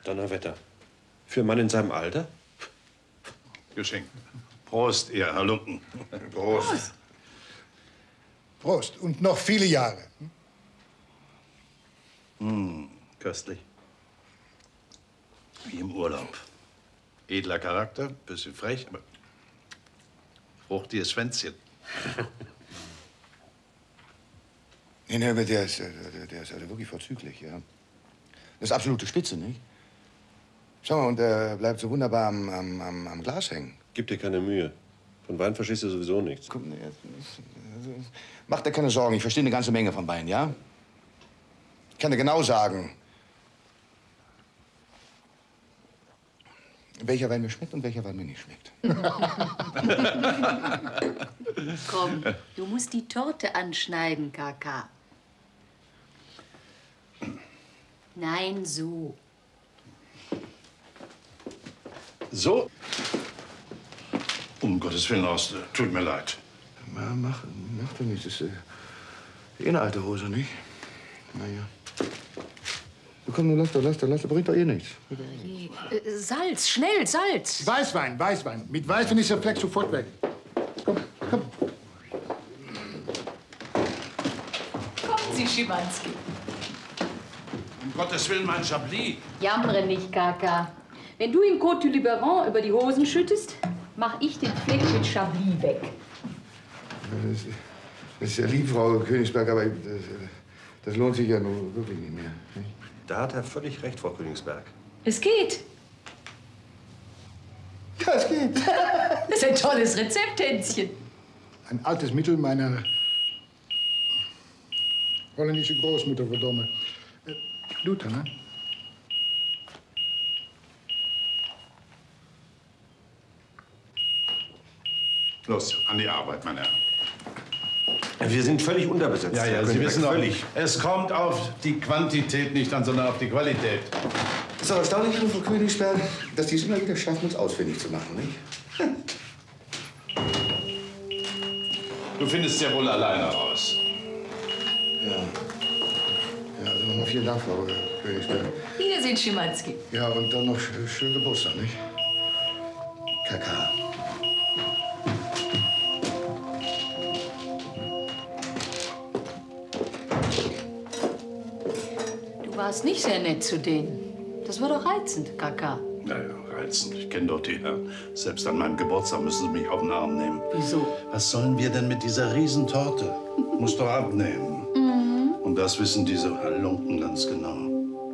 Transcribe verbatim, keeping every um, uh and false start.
Donnerwetter. Für einen Mann in seinem Alter? Geschenkt. Prost, ihr Halunken. Prost. Prost. Prost. Und noch viele Jahre. Hm, köstlich. Wie im Urlaub. Edler Charakter, bisschen frech, aber fruchtiges Schwänzchen. Nee, nee, aber der ist, der, der ist also wirklich vorzüglich, ja. Das ist absolute Spitze, nicht? Schau mal, und er bleibt so wunderbar am, am, am, am Glas hängen. Gib dir keine Mühe. Von Wein verstehst du sowieso nichts. Guck, nee, also, mach dir keine Sorgen, ich verstehe eine ganze Menge von Wein, ja? Ich kann dir genau sagen, welcher Wein mir schmeckt und welcher Wein mir nicht schmeckt. Komm, du musst die Torte anschneiden, Kaka. Nein, so. So? Um Gottes Willen, Horst, tut mir leid. Na, mach, mach doch nichts. Das ist äh, eh eine alte Hose, nicht? Na ja. So, komm, nun lass doch, lass doch, lass doch, bringt doch eh nichts. Äh, Salz, schnell, Salz. Weißwein, Weißwein. Mit Weißwein ist der Fleck sofort weg. Komm, komm. Kommen Sie, Schimanski. Um Gottes Willen, mein Chablis. Jammere nicht, Kaka. Wenn du in Côte du Luberon über die Hosen schüttest, mach ich den Fleck mit Chablis weg. Das, das ist ja lieb, Frau Königsberg, aber das, das lohnt sich ja nun wirklich nicht mehr. Nicht? Da hat er völlig recht, Frau Königsberg. Es geht. Ja, es geht. Das ist ein tolles Rezept, Hänschen. Ein altes Mittel meiner holländischen Großmutter, verdomme. Äh, Luther, ne? Los, an die Arbeit, meine Herren. Wir sind völlig unterbesetzt. Ja, ja, Herr Sie Königsberg, wissen doch, völlig. es kommt auf die Quantität nicht an, sondern auf die Qualität. Ist doch erstaunlich, Frau Königsberg, dass die es immer wieder schaffen, uns ausfindig zu machen, nicht? Du findest es ja wohl alleine raus. Ja. Ja, also nochmal vielen Dank, Frau Königsberg. Wiedersehen, Schimanski. Ja, und dann noch sch schönen Geburtstag, nicht? Kaka. Du warst nicht sehr nett zu denen. Das war doch reizend, Kaka. Ja, ja, reizend. Ich kenne doch die Herren. Selbst an meinem Geburtstag müssen Sie mich auf den Arm nehmen. Wieso? Was sollen wir denn mit dieser Riesentorte? Muss doch abnehmen. Mhm. Und das wissen diese Halunken ganz genau.